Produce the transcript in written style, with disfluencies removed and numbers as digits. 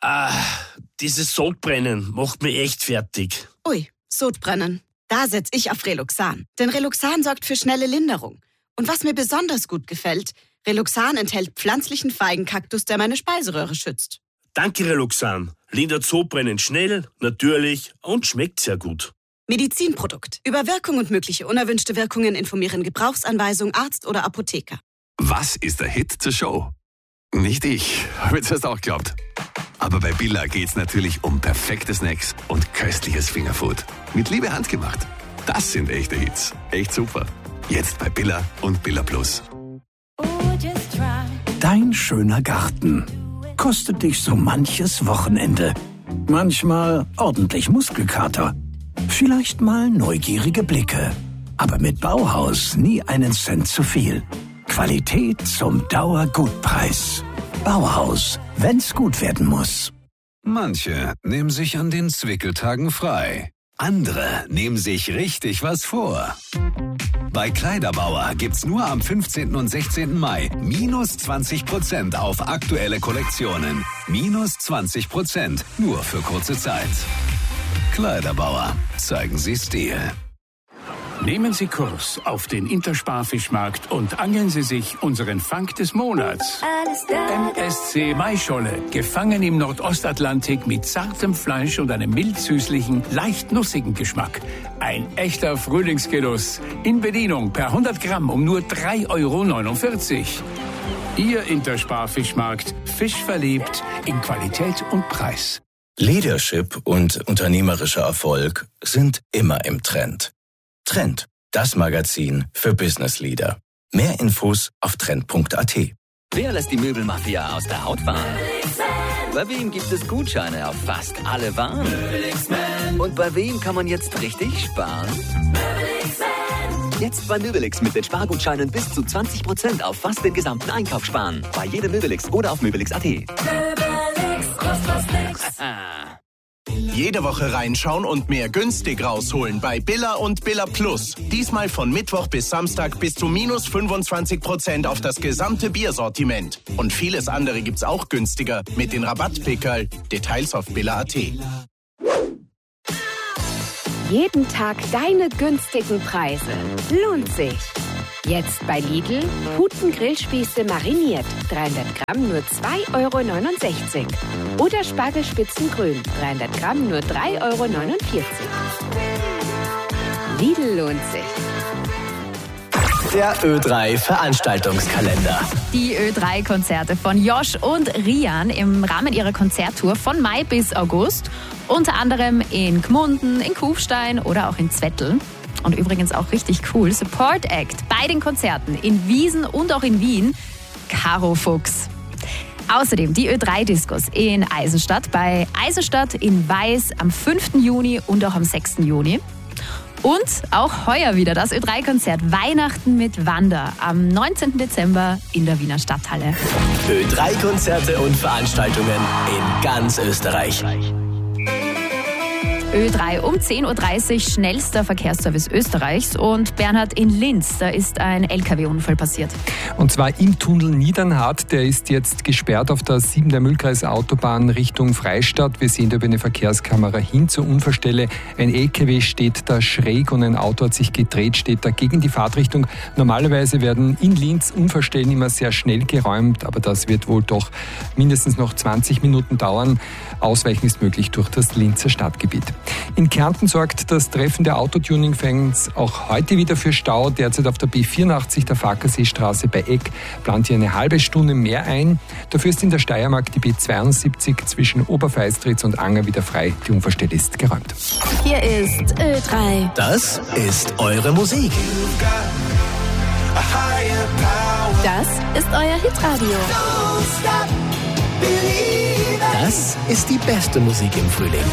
Dieses Sodbrennen macht mich echt fertig. Ui, Sodbrennen. Da setz ich auf Reloxan. Denn Reloxan sorgt für schnelle Linderung. Und was mir besonders gut gefällt, Reloxan enthält pflanzlichen Feigenkaktus, der meine Speiseröhre schützt. Danke, Reloxan. Lindert Sodbrennen schnell, natürlich und schmeckt sehr gut. Medizinprodukt. Über Wirkung und mögliche unerwünschte Wirkungen informieren Gebrauchsanweisung, Arzt oder Apotheker. Was ist der Hit zur Show? Nicht ich, habe ich zuerst auch geglaubt. Aber bei Billa geht's natürlich um perfekte Snacks und köstliches Fingerfood. Mit Liebe handgemacht. Das sind echte Hits. Echt super. Jetzt bei Billa und Billa Plus. Dein schöner Garten kostet dich so manches Wochenende. Manchmal ordentlich Muskelkater. Vielleicht mal neugierige Blicke. Aber mit Bauhaus nie einen Cent zu viel. Qualität zum Dauergutpreis. Bauhaus, wenn's gut werden muss. Manche nehmen sich an den Zwickeltagen frei. Andere nehmen sich richtig was vor. Bei Kleiderbauer gibt's nur am 15. und 16. Mai minus 20% auf aktuelle Kollektionen. Minus 20%, nur für kurze Zeit. Kleiderbauer, zeigen Sie Stil. Nehmen Sie Kurs auf den Intersparfischmarkt und angeln Sie sich unseren Fang des Monats. MSC Maischolle, gefangen im Nordostatlantik mit zartem Fleisch und einem mild-süßlichen, leicht nussigen Geschmack. Ein echter Frühlingsgenuss. In Bedienung per 100 Gramm um nur 3,49 €. Ihr Intersparfischmarkt, fischverliebt in Qualität und Preis. Leadership und unternehmerischer Erfolg sind immer im Trend. Trend, das Magazin für Business Leader. Mehr Infos auf trend.at. Wer lässt die Möbelmafia aus der Haut fahren? Bei wem gibt es Gutscheine auf fast alle Waren? Und bei wem kann man jetzt richtig sparen? Jetzt bei Möbelix mit den Spargutscheinen bis zu 20% auf fast den gesamten Einkauf sparen. Bei jedem Möbelix oder auf möbelix.at. Jede Woche reinschauen und mehr günstig rausholen bei Billa und Billa Plus. Diesmal von Mittwoch bis Samstag bis zu minus 25% auf das gesamte Biersortiment. Und vieles andere gibt's auch günstiger mit den Rabattpickerl. Details auf billa.at. Jeden Tag deine günstigen Preise. Lohnt sich. Jetzt bei Lidl, Puten-Grillspieße mariniert, 300 Gramm nur 2,69 € oder Spargelspitzengrün, 300 Gramm nur 3,49 €. Lidl lohnt sich. Der Ö3 Veranstaltungskalender. Die Ö3-Konzerte von Josh und Rian im Rahmen ihrer Konzerttour von Mai bis August. Unter anderem in Gmunden, in Kufstein oder auch in Zwettl. Und übrigens auch richtig cool, Support Act bei den Konzerten in Wiesen und auch in Wien, Caro Fuchs. Außerdem die Ö3-Diskos in Eisenstadt, bei Eisenstadt in Weiß am 5. Juni und auch am 6. Juni. Und auch heuer wieder das Ö3-Konzert Weihnachten mit Wanda am 19. Dezember in der Wiener Stadthalle. Ö3-Konzerte und Veranstaltungen in ganz Österreich. Ö3 um 10:30 Uhr, schnellster Verkehrsservice Österreichs. Und Bernhard, in Linz, da ist ein LKW-Unfall passiert. Und zwar im Tunnel Niedernhardt. Der ist jetzt gesperrt auf der 7 der Mühlkreisautobahn Richtung Freistadt. Wir sehen da über eine Verkehrskamera hin zur Unfallstelle. Ein LKW steht da schräg und ein Auto hat sich gedreht, steht da gegen die Fahrtrichtung. Normalerweise werden in Linz Unfallstellen immer sehr schnell geräumt, aber das wird wohl doch mindestens noch 20 Minuten dauern. Ausweichen ist möglich durch das Linzer Stadtgebiet. In Kärnten sorgt das Treffen der Autotuning-Fans auch heute wieder für Stau. Derzeit auf der B84 der Fackerseestraße bei Eck plant hier eine halbe Stunde mehr ein. Dafür ist in der Steiermark die B72 zwischen Oberfeistritz und Anger wieder frei. Die Unfallstelle ist geräumt. Hier ist Ö3. Das ist eure Musik. Das ist euer Hitradio. Das ist die beste Musik im Frühling.